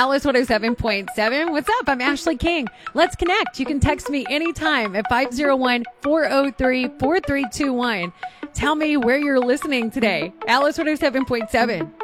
Alice 107.7. What's up? I'm Ashley King. Let's connect. You can text me anytime at 501-403-4321. Tell me where you're listening today. Alice 107.7.